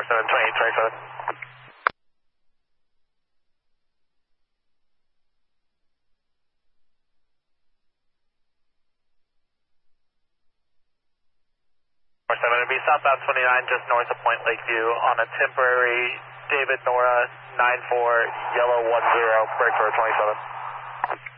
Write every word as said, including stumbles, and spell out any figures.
seven, twenty-eight, twenty-seven. seven, it'll be southbound twenty-nine, just north of Point Lakeview on a temporary David Nora nine four, yellow one zero, break for twenty-seven.